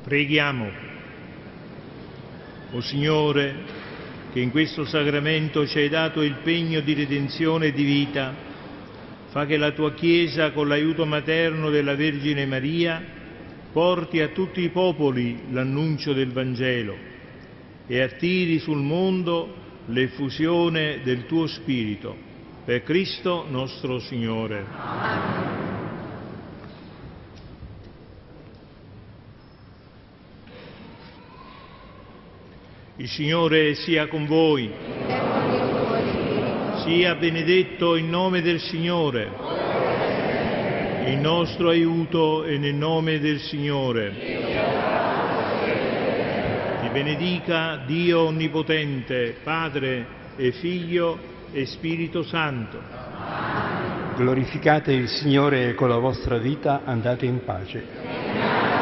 Preghiamo. O Signore, che in questo sacramento ci hai dato il pegno di redenzione e di vita, fa che la tua Chiesa, con l'aiuto materno della Vergine Maria, porti a tutti i popoli l'annuncio del Vangelo e attiri sul mondo l'effusione del tuo Spirito. Per Cristo nostro Signore. Amen. Il Signore sia con voi. Sia benedetto il nome del Signore, il nostro aiuto è nel nome del Signore. Ti benedica Dio Onnipotente, Padre e Figlio e Spirito Santo. Glorificate il Signore con la vostra vita, andate in pace.